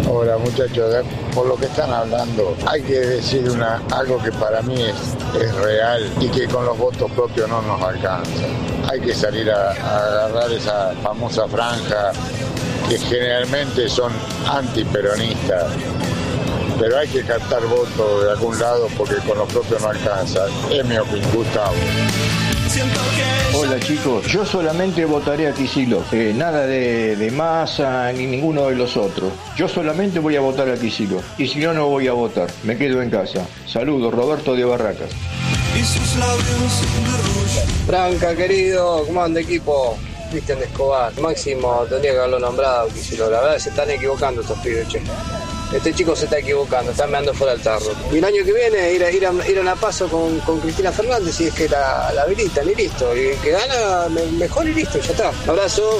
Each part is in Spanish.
Hola muchachos, por lo que están hablando, hay que decir algo que para mí es real y que con los votos propios no nos alcanza. Hay que salir a agarrar esa famosa franja que generalmente son antiperonistas, pero hay que captar votos de algún lado porque con los propios no alcanza. Es mi opinión, Gustavo. Hola chicos, yo solamente votaré a Kicillof, nada de Massa ni ninguno de los otros. Yo solamente voy a votar a Kicillof y si no, no voy a votar, me quedo en casa. Saludos, Roberto de Barracas. Franca, querido, ¿cómo anda equipo? Cristian de Escobar. Máximo tendría que haberlo nombrado Kicillof. La verdad se están equivocando estos pibes, che. Este chico se está equivocando, está meando fuera del tarro. Y el año que viene ir a una paso con Cristina Fernández y es que la habilitan y listo. Y que gana mejor y listo, ya está. Abrazo.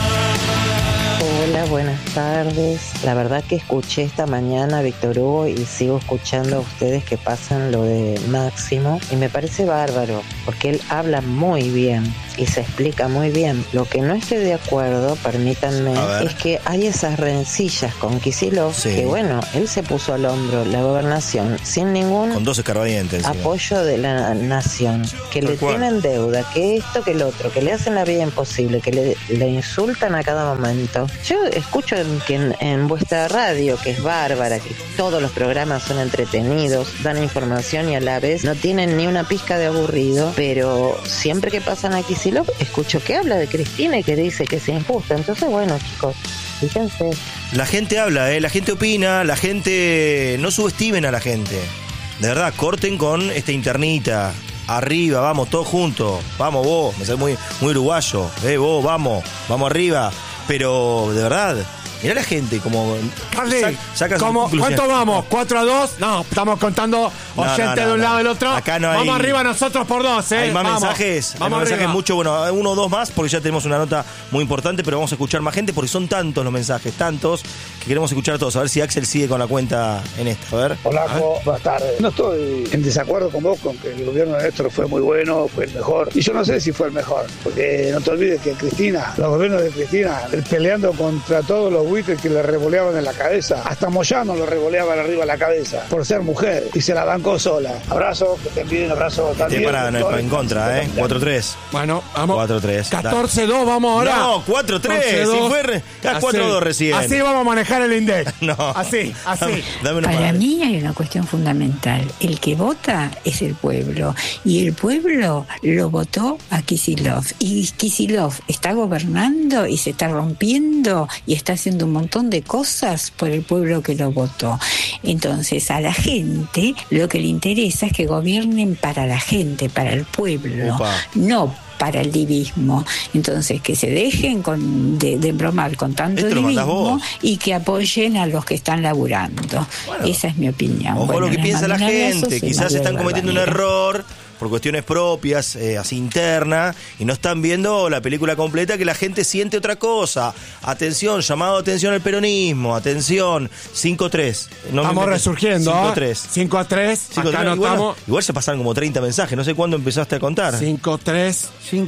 Hola, buenas tardes. La verdad que escuché esta mañana a Víctor Hugo y sigo escuchando a ustedes que pasan lo de Máximo y me parece bárbaro porque él habla muy bien y se explica muy bien. Lo que no estoy de acuerdo, permítanme, es que hay esas rencillas con Kicillof, sí, que bueno, él se puso al hombro la gobernación sin ningún con 12 escarbadientes apoyo de la nación, que le tienen deuda, que esto, que el otro, que le hacen la vida imposible, que le insultan a cada momento. Yo escucho en vuestra radio, que es bárbara, que todos los programas son entretenidos, dan información y a la vez no tienen ni una pizca de aburrido, pero siempre que pasan a Kicillof escucho que habla de Cristina y que dice que es injusta. Entonces, bueno, chicos, fíjense. La gente habla, la gente opina, la gente... No subestimen a la gente. De verdad, corten con esta internita. Arriba, vamos, todos juntos. Vamos vos, me sale muy uruguayo. Vos, vamos arriba. Pero, de verdad... Mirá la gente como... Carly, saca ¿cuánto vamos? ¿4-2? No, estamos contando oyentes de un lado del otro. Acá no hay... Vamos arriba nosotros por 2, Hay más mensajes, mucho, bueno, 1 o 2 más, porque ya tenemos una nota muy importante, pero vamos a escuchar más gente, porque son tantos los mensajes, tantos, que queremos escuchar a todos. A ver si Axel sigue con la cuenta en esta, a ver. Hola, buenas tardes. No estoy en desacuerdo con vos, con que el gobierno de Néstor fue muy bueno, fue el mejor. Y yo no sé si fue el mejor, porque no te olvides que Cristina, los gobiernos de Cristina, peleando contra todos los buitres que le revoleaban en la cabeza, hasta Moyano lo revoleaban arriba de la cabeza, por ser mujer, y se la bancó sola. Abrazo, que te envíen, abrazo también. En contra, 4-3. Bueno, vamos. 4-3. 14-2, vamos ahora. No, 4-3. Si fue 4-2 recién. Así vamos a manejar el INDEC. No. Así. Dame Para mí hay una cuestión fundamental. El que vota es el pueblo. Y el pueblo lo votó a Kicillof. Y Kicillof está gobernando y se está rompiendo y está haciendo un montón de cosas por el pueblo que lo votó. Entonces, a la gente lo que le interesa es que gobiernen para la gente, para el pueblo. Opa. No para el divismo. Entonces, que se dejen de bromar con tanto divismo y que apoyen a los que están laburando. Bueno, esa es mi opinión. Ojo lo que piensa la gente. Quizás están cometiendo un error por cuestiones propias, así interna, y no están viendo la película completa, que la gente siente otra cosa. Atención, llamado de atención al peronismo, atención, 5-3. Estamos resurgiendo, 5-3. 5-3, acá anotamos. Igual se pasaron como 30 mensajes, no sé cuándo empezaste a contar. 5-3,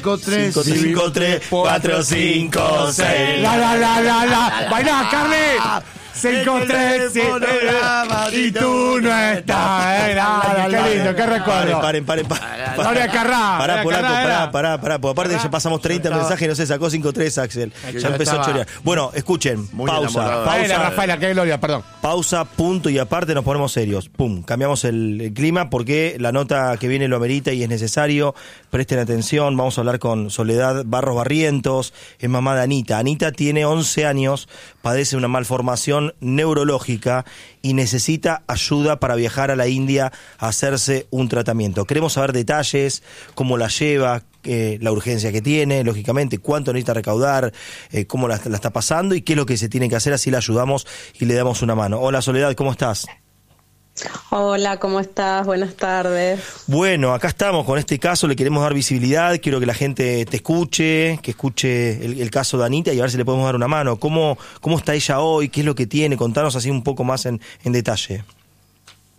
5-3, 4, 5, 6. La. Bailá, Carly. 5-3 y tú no estás. Qué lindo, qué recuerdo. Paren. Gloria Carrá. Pará. Aparte ya pasamos 30 mensajes y no se sacó 5-3, Axel. Ya empezó a chorear. Bueno, escuchen. Pausa. Rafaela, qué gloria, perdón. Pausa, punto y aparte nos ponemos serios. Pum, cambiamos el clima porque la nota que viene lo amerita y es necesario. Presten atención. Vamos a hablar con Soledad Barros Barrientos. Es mamá de Anita. Anita tiene 11 años, padece una malformación neurológica y necesita ayuda para viajar a la India a hacerse un tratamiento. Queremos saber detalles, cómo la lleva, la urgencia que tiene, lógicamente, cuánto necesita recaudar, cómo la está pasando y qué es lo que se tiene que hacer, así la ayudamos y le damos una mano. Hola Soledad, ¿cómo estás? Hola, ¿cómo estás? Buenas tardes. Bueno, acá estamos con este caso, le queremos dar visibilidad, quiero que la gente te escuche, que escuche el caso de Anita y a ver si le podemos dar una mano. ¿Cómo está ella hoy? ¿Qué es lo que tiene? Contanos así un poco más en detalle.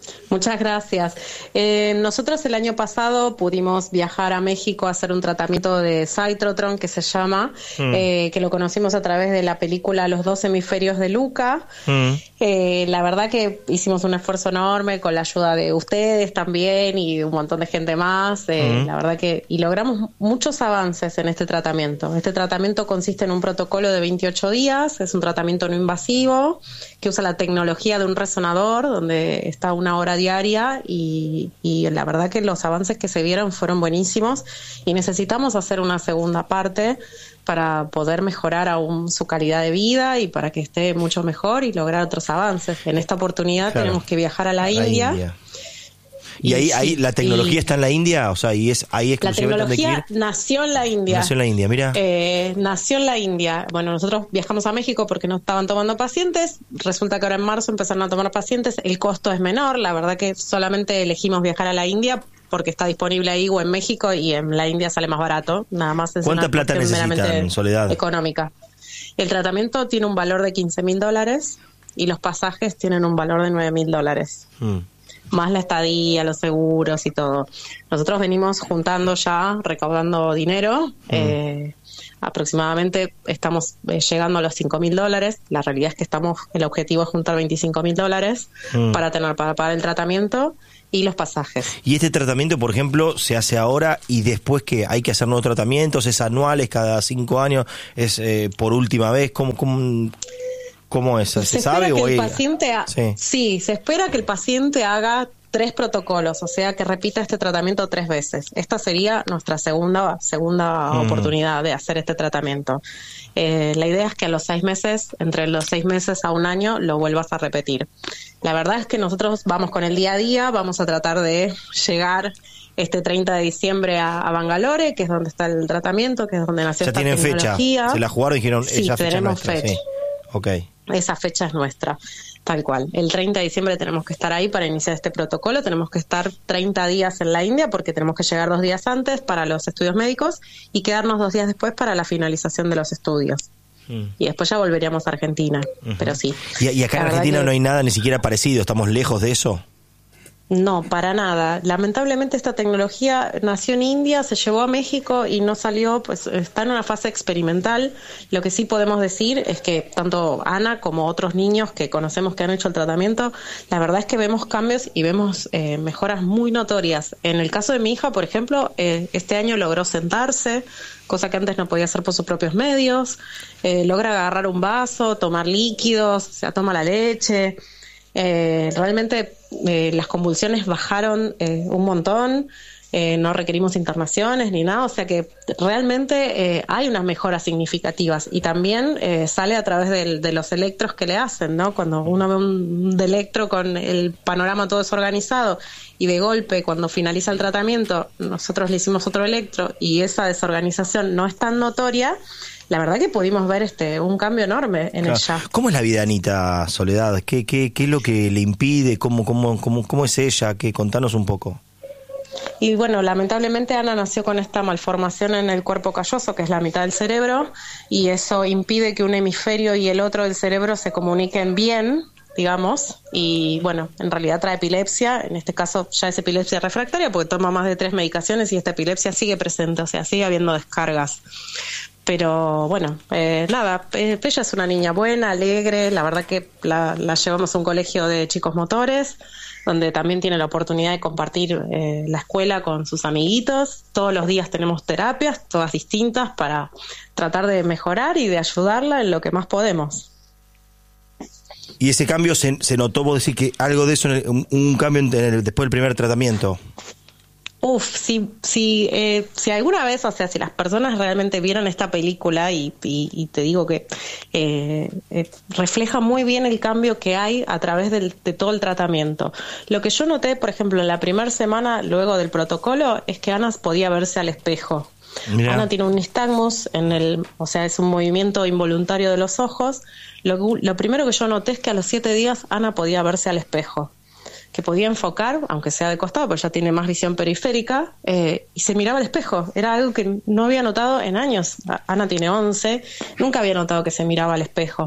Muchas gracias. Nosotros el año pasado pudimos viajar a México a hacer un tratamiento de Cytotron, que se llama, que lo conocimos a través de la película Los dos hemisferios de Luca. La verdad que hicimos un esfuerzo enorme con la ayuda de ustedes también y de un montón de gente más. La verdad que y logramos muchos avances en este tratamiento. Este tratamiento consiste en un protocolo de 28 días, es un tratamiento no invasivo que usa la tecnología de un resonador donde está una hora diaria y la verdad que los avances que se vieron fueron buenísimos y necesitamos hacer una segunda parte para poder mejorar aún su calidad de vida y para que esté mucho mejor y lograr otros avances. En esta oportunidad tenemos que viajar a la India. Y ahí la tecnología está en la India, o sea, y es ahí exclusivamente. La tecnología nació en la India. Nació en la India, mira. Nació en la India. Bueno, nosotros viajamos a México porque no estaban tomando pacientes. Resulta que ahora en marzo empezaron a tomar pacientes. El costo es menor. La verdad que solamente elegimos viajar a la India porque está disponible ahí o en México y en la India sale más barato. Nada más es ¿cuánta una plata necesitan, Soledad? Económica. El tratamiento tiene un valor de $15,000 y los pasajes tienen un valor de $9,000. Más la estadía, los seguros y todo. Nosotros venimos juntando ya, recaudando dinero. Aproximadamente estamos llegando a los $5,000. La realidad es que el objetivo es juntar $25,000 para pagar el tratamiento y los pasajes. Y este tratamiento, por ejemplo, se hace ahora y después que hay que hacer nuevos tratamientos, es anuales, cada 5 años, es por última vez, ¿cómo es? ¿Se sabe? Que o el paciente sí, se espera que el paciente haga 3 protocolos, o sea, que repita este tratamiento 3 veces. Esta sería nuestra segunda oportunidad de hacer este tratamiento. La idea es que a los 6 meses, entre los 6 meses a un año, lo vuelvas a repetir. La verdad es que nosotros vamos con el día a día, vamos a tratar de llegar este 30 de diciembre a Bangalore, que es donde está el tratamiento, que es donde nació esta tecnología. Ya tienen fecha, se la jugaron y dijeron, sí, esa fecha tenemos nuestra. fecha. Sí. Okay. Esa fecha es nuestra, tal cual. El 30 de diciembre tenemos que estar ahí para iniciar este protocolo, tenemos que estar 30 días en la India porque tenemos que llegar 2 días antes para los estudios médicos y quedarnos 2 días después para la finalización de los estudios. Y después ya volveríamos a Argentina, pero sí. ¿Y acá en Argentina no hay nada ni siquiera parecido? ¿Estamos lejos de eso? No, para nada. Lamentablemente esta tecnología nació en India, se llevó a México y no salió, pues está en una fase experimental. Lo que sí podemos decir es que tanto Ana como otros niños que conocemos que han hecho el tratamiento, la verdad es que vemos cambios y vemos mejoras muy notorias. En el caso de mi hija, por ejemplo, este año logró sentarse, cosa que antes no podía hacer por sus propios medios, logra agarrar un vaso, tomar líquidos, o sea, toma la leche. Realmente las convulsiones bajaron un montón, no requerimos internaciones ni nada, o sea que realmente hay unas mejoras significativas y también sale a través de los electros que le hacen, ¿no? Cuando uno ve un electro con el panorama todo desorganizado y de golpe cuando finaliza el tratamiento nosotros le hicimos otro electro y esa desorganización no es tan notoria. La verdad que pudimos ver un cambio enorme en ella. ¿Cómo es la vida de Anita, Soledad? ¿Qué es lo que le impide? ¿Cómo es ella? Contanos un poco. Y bueno, lamentablemente Ana nació con esta malformación en el cuerpo calloso, que es la mitad del cerebro, y eso impide que un hemisferio y el otro del cerebro se comuniquen bien, digamos, y bueno, en realidad trae epilepsia, en este caso ya es epilepsia refractaria porque toma más de 3 medicaciones y esta epilepsia sigue presente, o sea, sigue habiendo descargas. Pero bueno, nada, ella es una niña buena, alegre, la verdad que la llevamos a un colegio de chicos motores, donde también tiene la oportunidad de compartir la escuela con sus amiguitos. Todos los días tenemos terapias, todas distintas, para tratar de mejorar y de ayudarla en lo que más podemos. ¿Y ese cambio se notó, vos decís que algo de eso, un cambio después del primer tratamiento? Si alguna vez, o sea, si las personas realmente vieron esta película y te digo que refleja muy bien el cambio que hay a través de todo el tratamiento. Lo que yo noté, por ejemplo, en la primera semana luego del protocolo es que Ana podía verse al espejo. Mirá. Ana tiene un nistagmus o sea, es un movimiento involuntario de los ojos. Lo primero que yo noté es que a los 7 días Ana podía verse al espejo, que podía enfocar, aunque sea de costado, porque ya tiene más visión periférica, y se miraba al espejo. Era algo que no había notado en años. Ana tiene 11, nunca había notado que se miraba al espejo.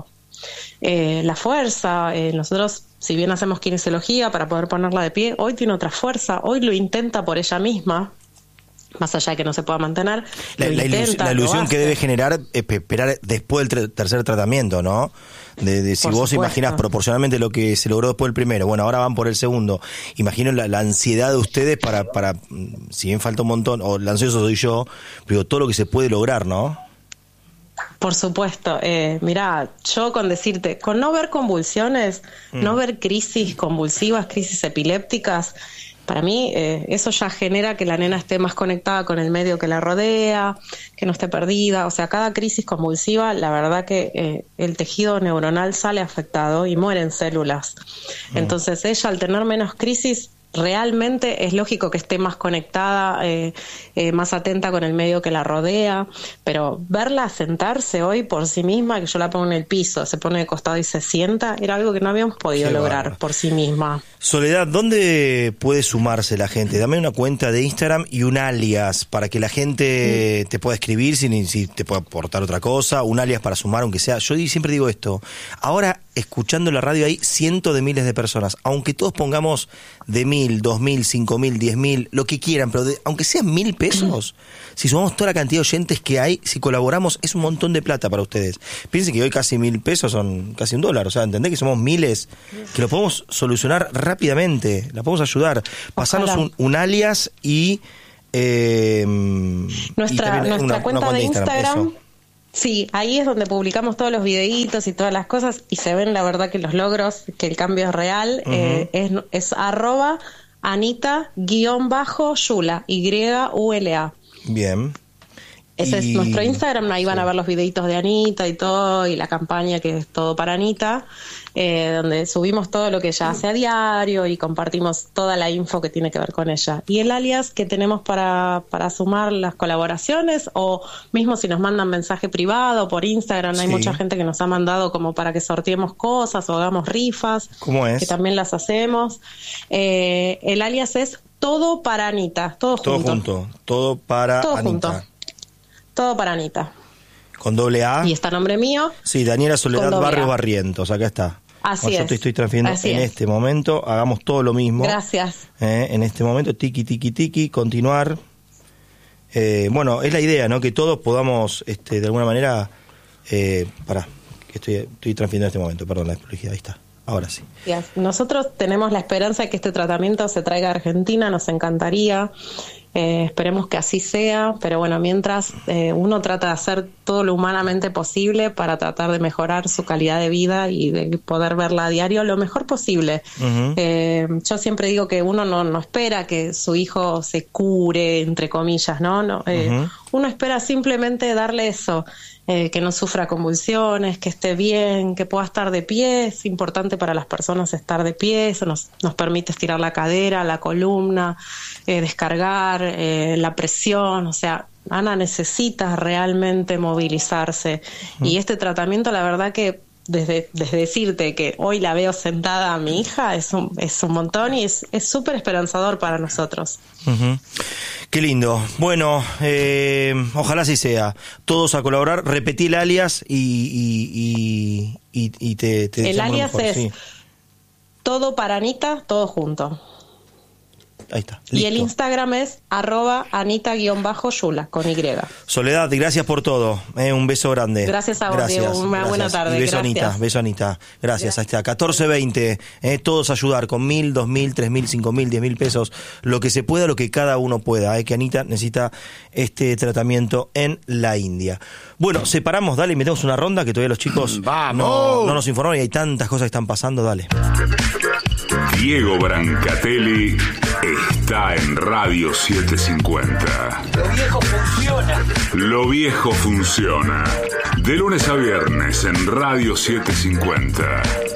la fuerza. Nosotros, si bien hacemos kinesiología para poder ponerla de pie, hoy tiene otra fuerza, hoy lo intenta por ella misma, más allá de que no se pueda mantener. La ilusión que debe generar esperar después del tercer tratamiento, ¿no? De si vos imaginás proporcionalmente lo que se logró después del primero, bueno, ahora van por el segundo. Imagino la ansiedad de ustedes para si bien falta un montón, o el ansioso soy yo, pero todo lo que se puede lograr, ¿no? Por supuesto. Mirá, yo con decirte, con no ver convulsiones, no ver crisis convulsivas, crisis epilépticas, para mí eso ya genera que la nena esté más conectada con el medio que la rodea, que no esté perdida. O sea, cada crisis convulsiva, la verdad que el tejido neuronal sale afectado y mueren células. Entonces ella, al tener menos crisis, realmente es lógico que esté más conectada, más atenta con el medio que la rodea, pero verla sentarse hoy por sí misma, que yo la pongo en el piso, se pone de costado y se sienta, era algo que no habíamos podido lograr por sí misma. Soledad, ¿dónde puede sumarse la gente? Dame una cuenta de Instagram y un alias para que la gente te pueda escribir si te puede aportar otra cosa, un alias para sumar, aunque sea. Yo siempre digo esto, ahora escuchando la radio hay cientos de miles de personas, aunque todos pongamos de 1.000, 2.000, 5.000, 10.000, lo que quieran, pero aunque sean 1.000 pesos, si sumamos toda la cantidad de oyentes que hay, si colaboramos, es un montón de plata para ustedes. Piensen que hoy casi 1.000 pesos son casi $1, o sea, entendés que somos miles, que lo podemos solucionar rápidamente, la podemos ayudar. Pasarnos un alias y nuestra cuenta de Instagram. Eso. Sí, ahí es donde publicamos todos los videitos y todas las cosas y se ven la verdad que los logros, que el cambio es real. Es @Anita_Yula, YULA. Bien. Ese es nuestro Instagram, ahí van a ver los videitos de Anita y todo, y la campaña que es todo para Anita, donde subimos todo lo que ella hace a diario y compartimos toda la info que tiene que ver con ella. Y el alias que tenemos para sumar las colaboraciones, o mismo si nos mandan mensaje privado por Instagram, hay mucha gente que nos ha mandado como para que sorteemos cosas o hagamos rifas. ¿Cómo es? Que también las hacemos. El alias es Todo para Anita, todo junto. Todo para todo Anita. Junto. Todo para Anita. Con doble A. Y está nombre mío. Sí, Daniela Soledad Barrios Barrientos, acá está. Así Yo te estoy transfiriendo en este momento. Hagamos todo lo mismo. Gracias. En este momento, tiki, continuar. Bueno, es la idea, ¿no? Que todos podamos, de alguna manera... que estoy transfiriendo en este momento, perdón, la publicidad, ahí está. Ahora sí. Nosotros tenemos la esperanza de que este tratamiento se traiga a Argentina, nos encantaría. Esperemos que así sea, pero bueno, mientras uno trata de hacer todo lo humanamente posible para tratar de mejorar su calidad de vida y de poder verla a diario lo mejor posible. Yo siempre digo que uno no espera que su hijo se cure, entre comillas, ¿no? Uno espera simplemente darle eso, que no sufra convulsiones, que esté bien, que pueda estar de pie. Es importante para las personas estar de pie, eso nos permite estirar la cadera, la columna, descargar la presión. O sea, Ana necesita realmente movilizarse. Y este tratamiento, la verdad que desde decirte que hoy la veo sentada a mi hija es un montón y es súper esperanzador para nosotros. Qué lindo. Bueno, ojalá así sea. Todos a colaborar. Repetí el alias y te el alias es Todo para Anita, todo junto. Ahí está. Y Listo. el Instagram es @Anita_Yula con Y. Soledad, gracias por todo. Un beso grande. Gracias a vos, Diego. Una buena tarde. Y beso, gracias. Anita. Beso, Anita. Gracias. Ahí está. 1420. Todos ayudar con 1.000, 2.000, 3.000, 5.000, 10.000 pesos. Lo que se pueda, lo que cada uno pueda. Que Anita necesita este tratamiento en la India. Bueno, separamos. Dale, y metemos una ronda que todavía los chicos no nos informaron y hay tantas cosas que están pasando. Dale. Diego Brancatelli está en Radio 750. Lo viejo funciona. Lo viejo funciona. De lunes a viernes en Radio 750.